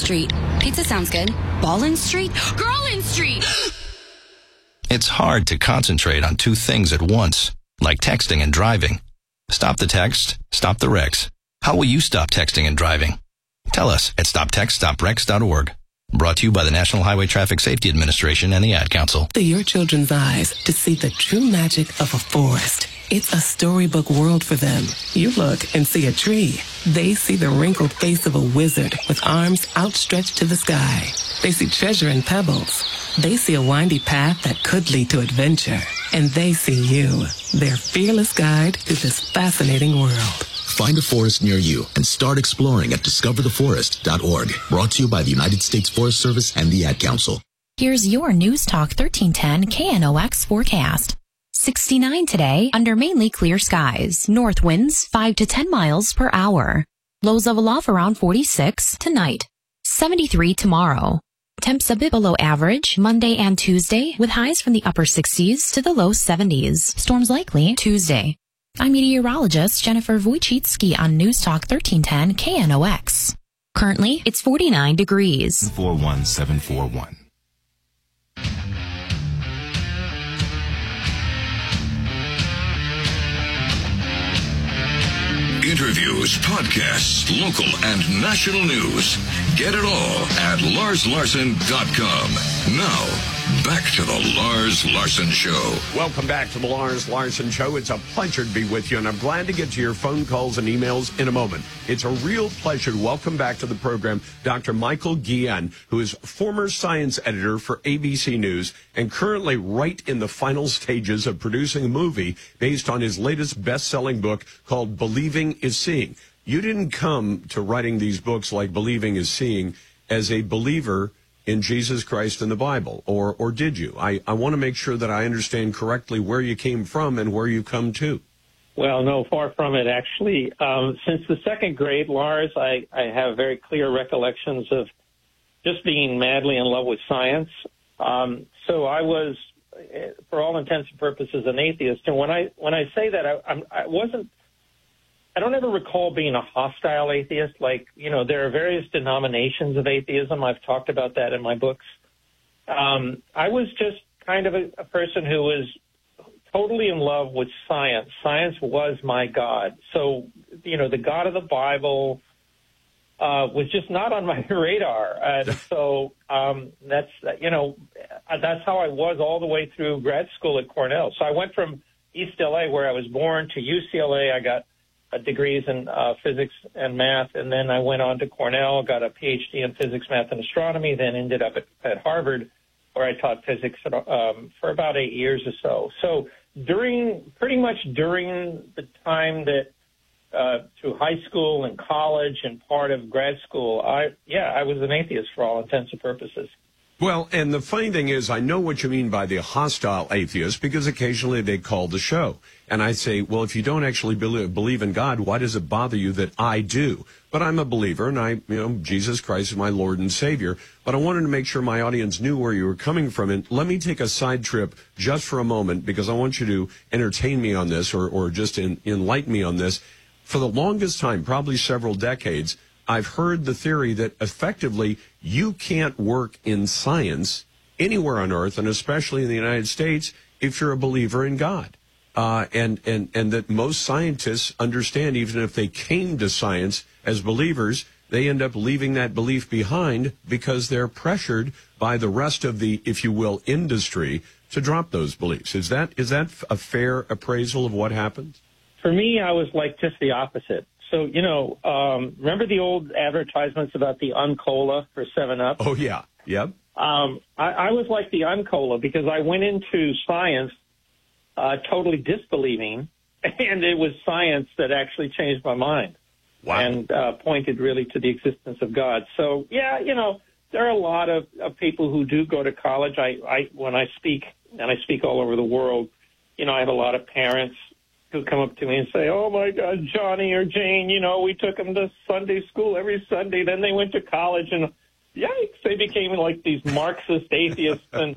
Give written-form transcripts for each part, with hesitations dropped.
Street. Pizza sounds good. Ballin' Street. Girlin' Street. It's hard to concentrate on two things at once, like texting and driving. Stop the text, stop the wrecks. How will you stop texting and driving? Tell us at stoptextstopwrecks.org. Brought to you by the National Highway Traffic Safety Administration and the Ad Council. To your children's eyes to see the true magic of a forest. It's a storybook world for them. You look and see a tree. They see the wrinkled face of a wizard with arms outstretched to the sky. They see treasure in pebbles. They see a windy path that could lead to adventure. And they see you, their fearless guide through this fascinating world. Find a forest near you and start exploring at discovertheforest.org. Brought to you by the United States Forest Service and the Ad Council. Here's your News Talk 1310 KNOX forecast. 69 today under mainly clear skies. North winds 5 to 10 miles per hour. Lows level off around 46 tonight. 73 tomorrow. Temps a bit below average Monday and Tuesday with highs from the upper 60s to the low 70s. Storms likely Tuesday. I'm meteorologist Jennifer Wojcicki on News Talk 1310 KNOX. Currently, it's 49 degrees. 41741. Interviews, podcasts, local and national news. Get it all at LarsLarson.com. Now, back to the Lars Larson Show. Welcome back to the Lars Larson Show. It's a pleasure to be with you, and I'm glad to get to your phone calls and emails in a moment. It's a real pleasure to welcome back to the program Dr. Michael Guillen, who is former science editor for ABC News and currently right in the final stages of producing a movie based on his latest best-selling book called Believing is Seeing. You didn't come to writing these books like Believing is Seeing as a believer in Jesus Christ and the Bible, or did you? I want to make sure that I understand correctly where you came from and where you come to. Well, no, far from it, actually. Since the second grade, Lars, I have very clear recollections of just being madly in love with science. So I was, for all intents and purposes, an atheist. And when I say that, I don't ever recall being a hostile atheist. Like, you know, there are various denominations of atheism. I've talked about that in my books. I was just kind of a person who was totally in love with science. Science was my God. So, you know, the God of the Bible was just not on my radar. So that's how I was all the way through grad school at Cornell. So I went from East LA, where I was born, to UCLA. I got degrees in physics and math, and then I went on to Cornell, got a PhD in physics, math, and astronomy, then ended up at Harvard, where I taught physics for about 8 years or so. So pretty much during the time that through high school and college and part of grad school, I was an atheist for all intents and purposes. Well, and the funny thing is, I know what you mean by the hostile atheist, because occasionally they call the show. And I say, well, if you don't actually believe in God, why does it bother you that I do? But I'm a believer, and Jesus Christ is my Lord and Savior. But I wanted to make sure my audience knew where you were coming from. And let me take a side trip just for a moment, because I want you to entertain me on this, or just enlighten me on this. For the longest time, probably several decades, I've heard the theory that effectively you can't work in science anywhere on earth, and especially in the United States, if you're a believer in God. And that most scientists understand, even if they came to science as believers, they end up leaving that belief behind because they're pressured by the rest of the, if you will, industry to drop those beliefs. Is that a fair appraisal of what happened? For me, I was like just the opposite. So, remember the old advertisements about the Uncola for 7-Up? Oh, yeah. Yep. I was like the Uncola, because I went into science totally disbelieving, and it was science that actually changed my mind. Wow. And pointed really to the existence of God. So, yeah, there are a lot of people who do go to college. When I speak, and I speak all over the world, I have a lot of parents who come up to me and say, oh, my God, Johnny or Jane, we took them to Sunday school every Sunday. Then they went to college, and yikes, they became like these Marxist atheists. And,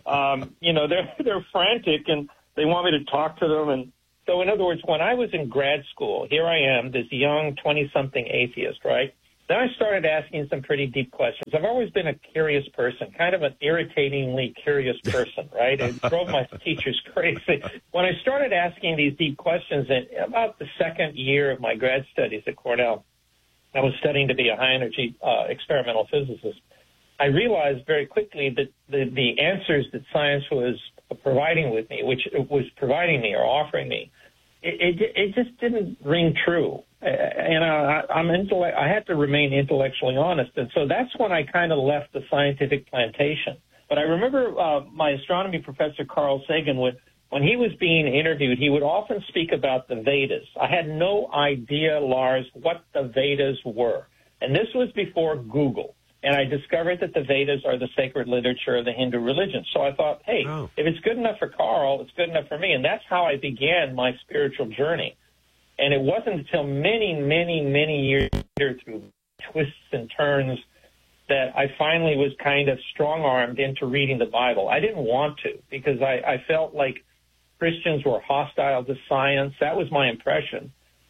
they're frantic, and they want me to talk to them. And so, in other words, when I was in grad school, here I am, this young 20-something atheist, right? Then I started asking some pretty deep questions. I've always been a curious person, kind of an irritatingly curious person, right? It drove my teachers crazy. When I started asking these deep questions in about the second year of my grad studies at Cornell, I was studying to be a high-energy experimental physicist. I realized very quickly that the answers that science was providing with me, which it was providing me or offering me, it just didn't ring true. And I had to remain intellectually honest. And so that's when I kind of left the scientific plantation. But I remember my astronomy professor, Carl Sagan, when he was being interviewed, he would often speak about the Vedas. I had no idea, Lars, what the Vedas were. And this was before Google. And I discovered that the Vedas are the sacred literature of the Hindu religion. So I thought, hey, if it's good enough for Carl, it's good enough for me. And that's how I began my spiritual journey. And it wasn't until many, many, many years later, through twists and turns, that I finally was kind of strong-armed into reading the Bible. I didn't want to, because I felt like Christians were hostile to science. That was my impression.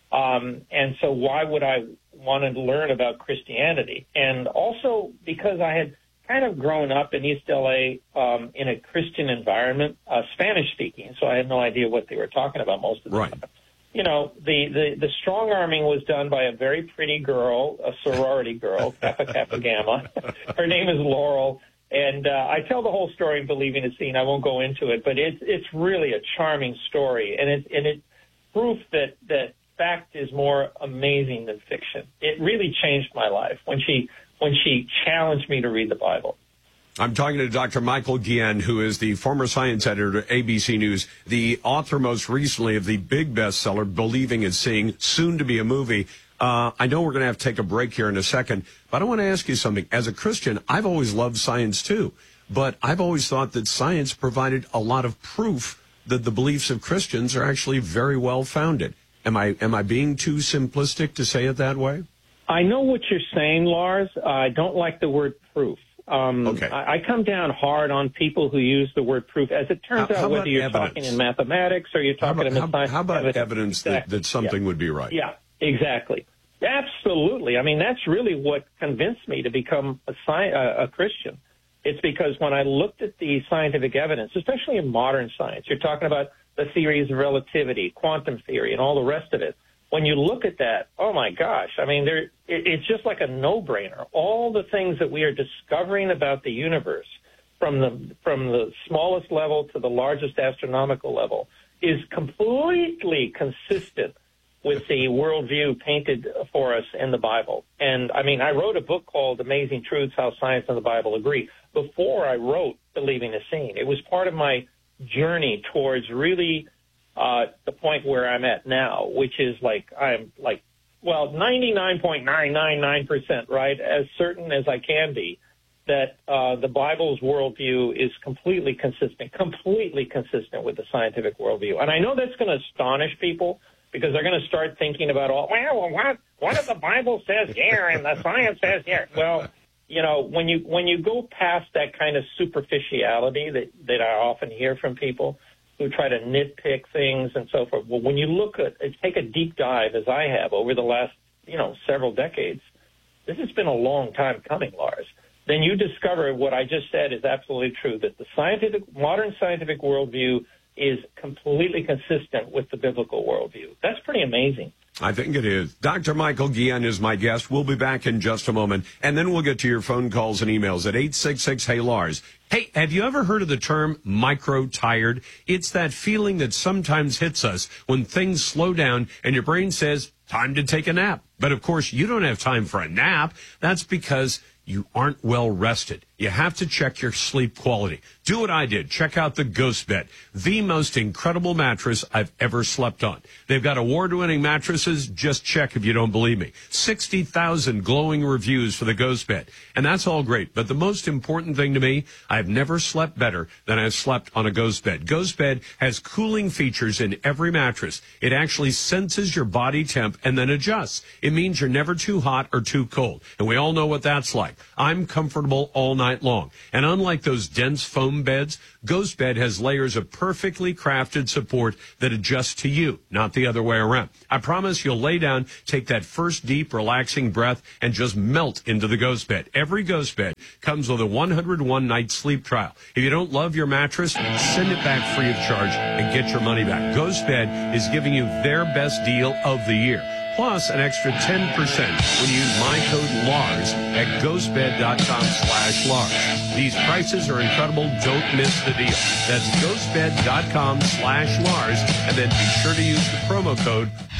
And so why would I want to learn about Christianity? And also because I had kind of grown up in East L.A. In a Christian environment, Spanish-speaking, so I had no idea what they were talking about most of the time. You know, the strong-arming was done by a very pretty girl, a sorority girl, Kappa Kappa Gamma. Her name is Laurel. And I tell the whole story in Believing Is Seen. I won't go into it, but it's really a charming story, and it's proof that fact is more amazing than fiction. It really changed my life when she challenged me to read the Bible. I'm talking to Dr. Michael Guillen, who is the former science editor at ABC News, the author most recently of the big bestseller, Believing Is Seeing, soon to be a movie. I know we're going to have to take a break here in a second, but I want to ask you something. As a Christian, I've always loved science too, but I've always thought that science provided a lot of proof that the beliefs of Christians are actually very well founded. Am I being too simplistic to say it that way? I know what you're saying, Lars. I don't like the word proof. Okay. I come down hard on people who use the word proof. As it turns out, whether you're talking in mathematics or you're talking in science. How about evidence that something would be right? Yeah, exactly. Absolutely. I mean, that's really what convinced me to become a Christian. It's because when I looked at the scientific evidence, especially in modern science, you're talking about the theories of relativity, quantum theory, and all the rest of it. When you look at that, oh my gosh, I mean, it's just like a no-brainer. All the things that we are discovering about the universe, from the smallest level to the largest astronomical level, is completely consistent with the worldview painted for us in the Bible. And I mean, I wrote a book called Amazing Truths: How Science and the Bible Agree before I wrote Believing Is Seen. It was part of my journey towards really the point where I'm at now, which is I'm 99.999%, right, as certain as I can be, that the Bible's worldview is completely consistent with the scientific worldview. And I know that's going to astonish people, because they're going to start thinking about what if the Bible says here and the science says here? Well, you know, when you go past that kind of superficiality that I often hear from people who try to nitpick things and so forth. Well, when you take a deep dive, as I have over the last, several decades, this has been a long time coming, Lars. Then you discover what I just said is absolutely true, that the modern scientific worldview is completely consistent with the biblical worldview. That's pretty amazing. I think it is. Dr. Michael Guillen is my guest. We'll be back in just a moment, and then we'll get to your phone calls and emails at 866-HEY-LARS. Hey, have you ever heard of the term micro-tired? It's that feeling that sometimes hits us when things slow down and your brain says, time to take a nap. But, of course, you don't have time for a nap. That's because you aren't well rested. You have to check your sleep quality. Do what I did. Check out the Ghost Bed, the most incredible mattress I've ever slept on. They've got award-winning mattresses. Just check if you don't believe me. 60,000 glowing reviews for the Ghost Bed. And that's all great. But the most important thing to me, I've never slept better than I've slept on a Ghost Bed. Ghost Bed has cooling features in every mattress. It actually senses your body temp and then adjusts. It means you're never too hot or too cold. And we all know what that's like. I'm comfortable all night. night long. And unlike those dense foam beds, GhostBed has layers of perfectly crafted support that adjust to you, not the other way around. I promise you'll lay down, take that first deep, relaxing breath, and just melt into the GhostBed. Every GhostBed comes with a 101-night sleep trial. If you don't love your mattress, send it back free of charge and get your money back. GhostBed is giving you their best deal of the year. Plus an extra 10% when you use my code LARS at ghostbed.com/LARS. These prices are incredible. Don't miss the deal. That's ghostbed.com/LARS, and then be sure to use the promo code